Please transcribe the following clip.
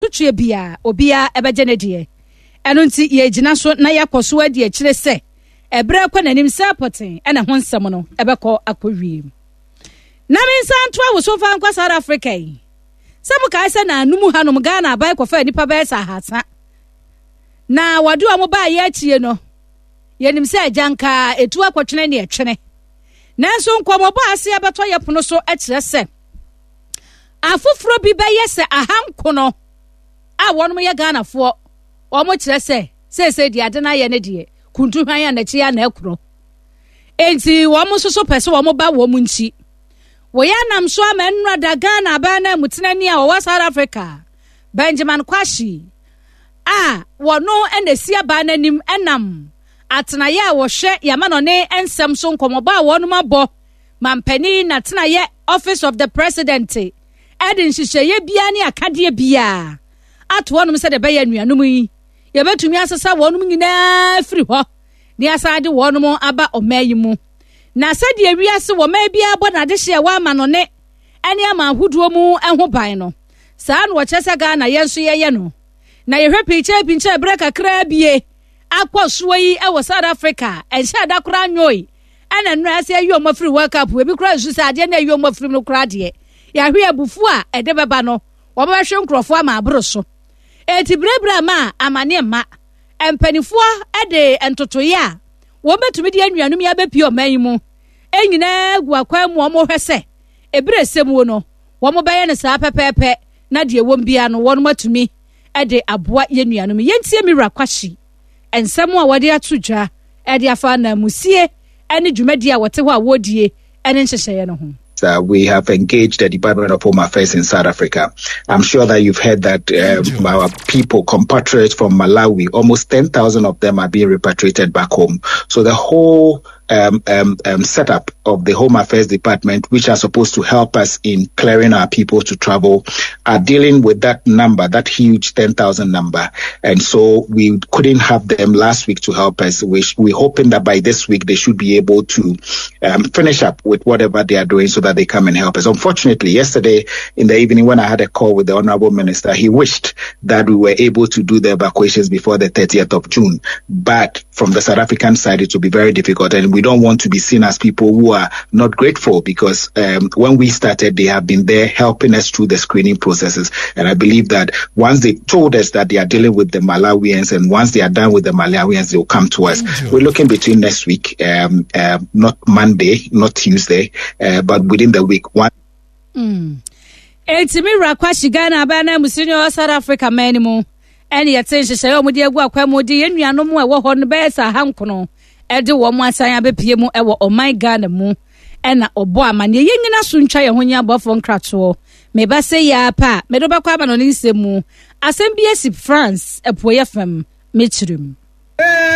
adotwe bia obia ebegenedie eno nti ye gina so na yakoso adi a kire se ebre kwa nanim se apoten ena ho nsem no ebekọ akowie na minsa ntoa wo so fa nkwa South Africa yi sabu kai se na anumu hanom Ghana abai kofa nipa ba esa hasa na wadu amu ba ye achie no yenim se ajanka etu akwotwene ne etwene nanso nkomobo ase abeto yepono so akire se afoforo bi beye se ahanko no a wonom ye Ghana fo omo kire se di ade na ye ne de kuntu hwan ya na chi ya na ekro enti womo soso pese womo ba womo nchi wo ya nam so amenra da Ghana ba na mutenani a wo South Africa Benjamin Kwashi wono enesia ba nanim enam atena ye wo hwe yamano ne ensem so nkomoba wono mabo mampani na tena ye Office of the President edin hihye bia ne akade bia ato wonom se de be ya nuanom yi ye betumi asesa wonom nyina firi ho ne asade wonom aba omayi mu na sade awiase wo ma bia bo na de hye wa ama no ne ene ama huduo mu enho ban no saa no chese Ghana yenso ye no na ye hwe pinche breka kra bie akwaso yi e wo South Africa enhye da kra nwoi ena no ase ayo mafiri World Cup we bi kra su sa de na ayo mafiri no kra de ya hwe abufu a ede beba no wo ba hwe nkrofo ama abro so eti brebra ma amane ma empanifo ede entotoye a wo betumi de anuanum ya bepi oman mu enyina gu akwa mu omo hwese ebre semu no wo mo baye ne saa pepepe na de wom bia no won matumi ede aboa yenuanum yentie Mira Kwashi ensemu a wode atodwa ede afa na musie ene dwumadi a wote ho a wodie ene nhyehyeye no ho. We have engaged the Department of Home Affairs in South Africa. I'm sure that you've heard that our people, compatriots from Malawi, almost 10,000 of them are being repatriated back home. So the whole setup of the Home Affairs Department, which are supposed to help us in clearing our people to travel, are dealing with that number, that huge 10,000 number. And so we couldn't have them last week to help us. We're hoping that by this week they should be able to finish up with whatever they are doing so that they come and help us. Unfortunately, yesterday in the evening when I had a call with the Honorable Minister, he wished that we were able to do the evacuations before the 30th of June. But from the South African side, it will be very difficult. And we don't want to be seen as people who are not grateful because when we started, they have been there helping us through the screening processes. And I believe that once they told us that they are dealing with the Malawians and once they are done with the Malawians, they will come to us. We're looking between next week, not Monday, not Tuesday, but within the week. Eti Mira Kwashi Ghana abana musinyo South Africa manimu. Eni yatensheshe yo mudi egu akwa mudi yenuanom e wo ho no be sa hankono ede wo mo asan abepie mu e wo oman Ghana mu ena obo amane yenyina so ntwa ye honya abofo nkrato me ba se ya pa me do bakwa ba no nsemu asem bi esi France epoye fam me chirim